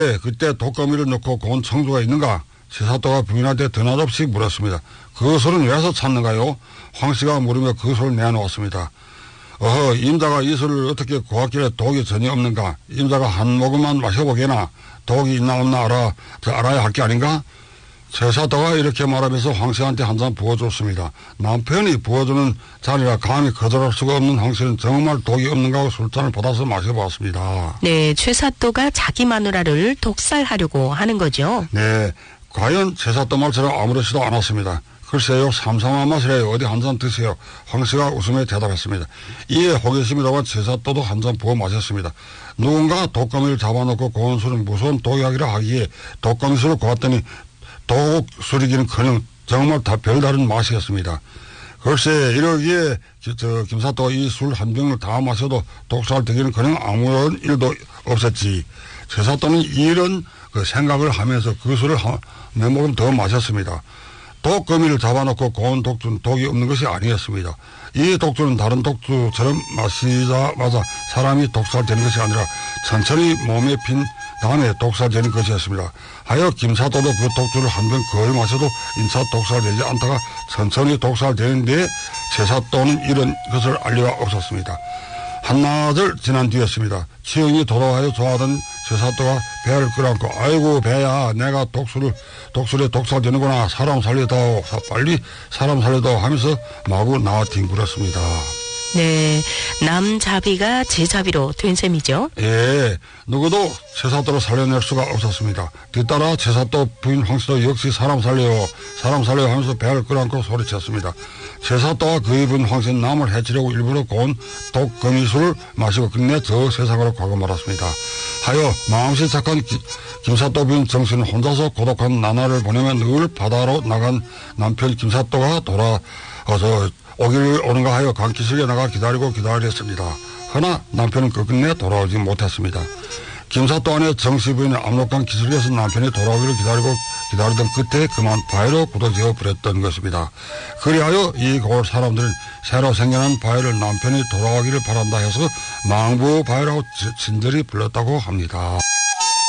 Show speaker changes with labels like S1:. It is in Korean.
S1: 그때 독거미를 넣고 고온 청주가 있는가? 제사또가 부인한테 드나없이 물었습니다. 그 소리는 왜서 찾는가요? 황씨가 물으며 그 소리를 내놓았습니다. 임자가 이 술을 어떻게 고았길래 독이 전혀 없는가? 임자가 한 모금만 마셔보게나. 독이 있나 없나 알아야 할 게 아닌가? 제사또가 이렇게 말하면서 황씨한테 한 잔 부어줬습니다. 남편이 부어주는 잔이라 감히 거절할 수가 없는 황씨는 정말 독이 없는가 하고 술잔을 받아서 마셔보았습니다.
S2: 네, 최사또가 자기 마누라를 독살하려고 하는 거죠.
S1: 네, 과연 제사또 말처럼 아무렇지도 않았습니다. 글쎄요, 삼삼한 맛이래요. 어디 한 잔 드세요. 황씨가 웃으며 대답했습니다. 이에 호기심이 나와 제사또도 한 잔 부어 마셨습니다. 누군가 독거미를 잡아놓고 고운 술을 무서운 독약이라 하기에 독거미 술을 고았더니 독술이기는커녕 정말 다 별다른 맛이었습니다. 글쎄 이러기에 김사또가 이 술 한 병을 다 마셔도 독살되기는커녕 아무런 일도 없었지. 제사또는 이런 생각을 하면서 그 술을 몇 모금 더 마셨습니다. 독거미를 잡아놓고 고운 독주는 독이 없는 것이 아니었습니다. 이 독주는 다른 독주처럼 마시자마자 사람이 독살되는 것이 아니라 천천히 몸에 핀 다음에 독살되는 것이었습니다. 하여 김사또도 그 독주를 한 병 거의 마셔도 인차 독살되지 않다가 천천히 독살되는데 제사또는 이런 것을 알 리가 없었습니다. 한나절 지난 뒤였습니다. 치영이 돌아와서 좋아하던 제사또가 배를 끌어안고 아이고 배야 내가 독술에 독살되는구나. 사람 살려다오. 빨리 사람 살려다오 하면서 마구 나와 뒹굴었습니다.
S2: 네, 남자비가 제자비로 된 셈이죠.
S1: 예, 누구도 제사또를 살려낼 수가 없었습니다. 뒤따라 제사또 부인 황씨도 역시 사람 살려요 하면서 배를 끌어안고 소리쳤습니다. 제사또와 그의 부인 황씨는 남을 해치려고 일부러 고운 독거미술을 마시고 끝내 저 세상으로 가고 말았습니다. 하여 마음씨 착한 김사또 부인 정씨는 혼자서 고독한 나날을 보내며 늘 바다로 나간 남편 김사또가 돌아와서 오기를 오는가 하여 강기슭에 나가 기다렸습니다. 그러나 남편은 끝끝내 돌아오지 못했습니다. 김사또 안에 정씨 부인은 압록강 기슭에서 남편이 돌아오기를 기다리던 끝에 그만 바위로 굳어지어 버렸던 것입니다. 그리하여 이 고을 사람들은 새로 생겨난 바위를 남편이 돌아오기를 바란다 해서 망부 바위라고 친절히 불렀다고 합니다.